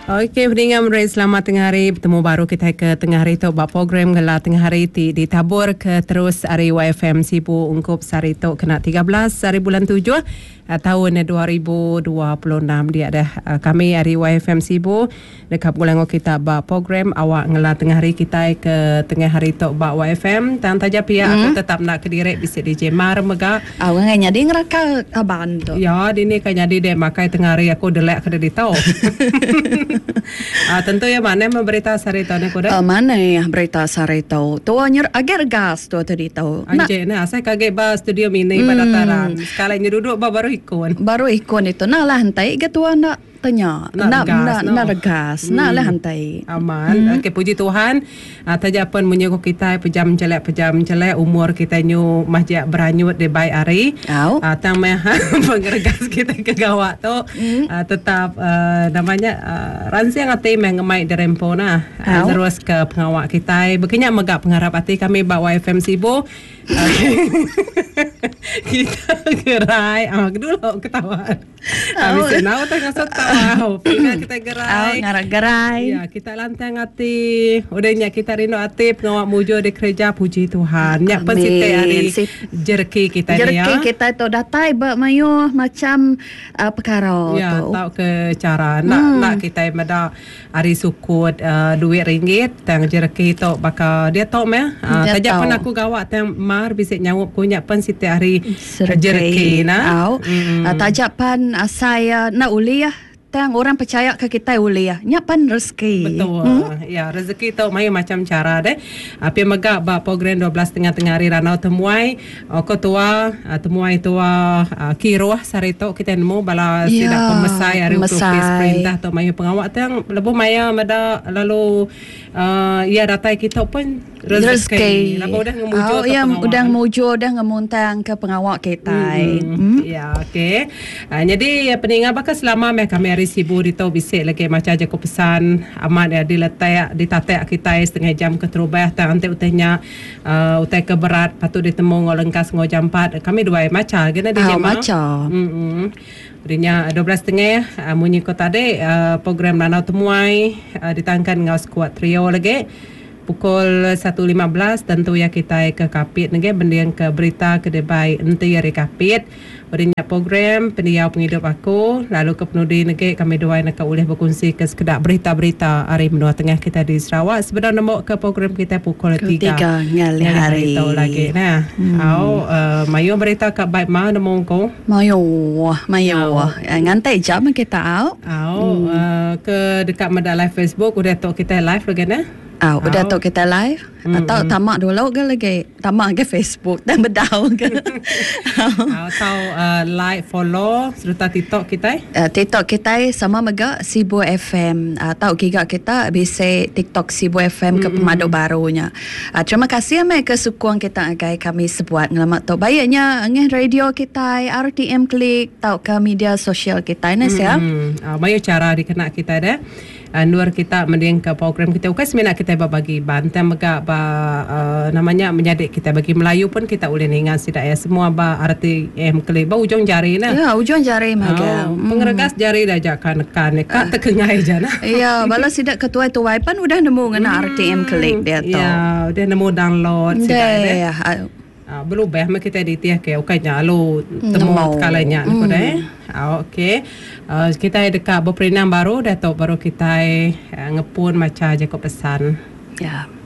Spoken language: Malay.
Okey, pendengar merai selamat tengah hari. Bertemu baru kita ke tengah hari tu buat program gelar tengah hari ditabur ke terus hari YFM Sibu ungkup sari tu kena 13 hari bulan 7 tahun 2026 dia dah kami hari YFM Sibu dekat bulan kita buat program awak gelar tengah hari kita ke tengah hari tu buat YFM dan taja pia aku tetap nak ke direct bisik DJ Mar mega. Awak nyadi ngeraka aban tu. Ya, dini kan jadi dia makai tengah hari aku delek ke di tau. Tentu ya mana memberita sari tahu ni kuda? Mana ya berita sari tahu? Tuanya agar gas tu tadi tahu. Anjay, nah saya kaget bah studio mini pada taran. Sekali duduk baru ikon. Baru ikon itu, nah lah hantai ketua nak tanya, nak regas, nak lah hantai. Aman. Okey, puji Tuhan. Taja pun menyuguh kita pejam celek umur kita nyu masjid beranyut di baik hari. Tang meh pengergas kita ke gawak tu tetap namanya ransiang ati meh ngemai derempo nah. Terus ke pengawak kita. Bekenya megak pengharap hati kami bawa YFM Sibu. Kita gerai dulu ketawa. Habis now tengah tahu kita gerai. Gerai. Ya, kita lantang hati. Udahnya kita rindu hati pengawak mujo di kerja puji Tuhan. Nyak pensite hari jerki kita ni ya. Jerki kita tu datai mayu macam perkara ya, tu. tahu ke cara nak kita meda hari sukut duit ringgit tang jerki tu bakal dia tahu meh. Saja pun aku gawak tang mar bisik nyawup kunyak pen site hari jerki nah. Tajak pan saya nak uli ya. Tang orang percaya ke kita uli ya. Nyapan rezeki. Betul. Ya, rezeki tu mayu macam cara deh. Api megak ba program 12 tengah hari ranau temuai. Ko tua temuai tua kiroh sari tu kita nemu bala sidak pemesai hari untuk perintah tu mayu pengawak tang lebu maya meda lalu ya datai kita pun rezeki. Lalu dah ngemujo ya udah mujo dah ngemuntang ke pengawak kita. Ya, okey. Jadi pendengar bakal selama kami hari Sibu ditau bisik lagi macam aja ko pesan amat ya diletak ditatak kita setengah jam ke terubah tang ante utenya utai keberat patut ditemu ngolengkas ngo jam 4 kami dua macam gena di jam macam Urinya 12.30 munyi ko tadi program Lanau Temuai ditangkan ngau squad trio lagi pukul 1.15 tentu ya kita ke kapit nge bendiang ke berita ke debai enti ya kapit berinya program pendiau penghidup aku lalu ke penudi nge kami dua nak boleh berkongsi ke sekedar berita-berita hari menua tengah kita di Sarawak sebenarnya nombor ke program kita pukul 3 ngali hari tahu lagi nah mayu berita ke baik mah nemu ko mayu ngantai jam kita ke dekat meda live Facebook udah tahu kita live lagi nah. Udah tahu kita live atau tamak dulu ke lagi tamak ke Facebook dan bedau ke atau like follow serta TikTok kita TikTok kita sama mega Sibu FM atau giga kita bisa TikTok Sibu FM ke pemadu barunya. Terima kasih ame kesukuan kita agai kami sebuat ngelamat tu bayarnya ngeh radio kita RTM Klik tahu ke media sosial kita ini ya. Banyak cara dikena kita dah. Luar kita mending ke program kita ukas minat kita bagi bantam mega namanya menyadik kita bagi Melayu pun kita boleh ingat sidak ya semua RTM Klik ujung jari nah. Ya ujung jari mega. Pengeregas jari dah jakan kan kat tekengai aja nah. Ya bala sidak ketua tuai pan udah nemu ngena RTM Klik dia tu. Ya udah nemu download sidak ya. Belum bah kita ditiah ke ukanya lu temu kalanya aku dah. Okey. Kita dekat berperinam baru dah tahu baru kita ngepun macam je ko pesan. Ya.